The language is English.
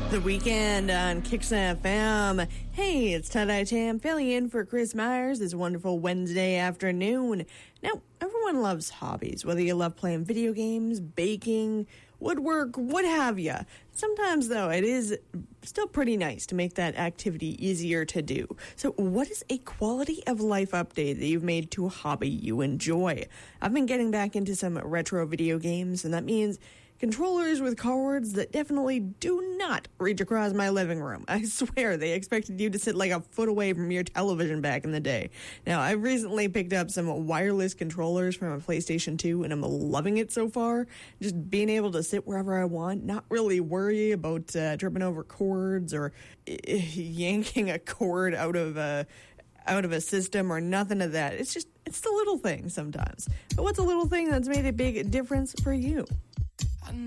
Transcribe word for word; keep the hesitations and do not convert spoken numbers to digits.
The Weekend on Kicks F M. Hey, it's Tie-Dye Tam filling in for Chris Myers this wonderful Wednesday afternoon. Now, everyone loves hobbies, whether you love playing video games, baking, woodwork, what have you. Sometimes, though, it is still pretty nice to make that activity easier to do. So what is a quality of life update that you've made to a hobby you enjoy? I've been getting back into some retro video games, and that means controllers with cords that definitely do not reach across my living room. I swear they expected you to sit like a foot away from your television back in the day. Now, I've recently picked up some wireless controllers from a PlayStation two, and I'm loving it so far. Just being able to sit wherever I want, not really worry about uh, tripping over cords or uh, yanking a cord out of a out of a system or nothing of that. It's just, it's the little things sometimes. But what's a little thing that's made a big difference for you?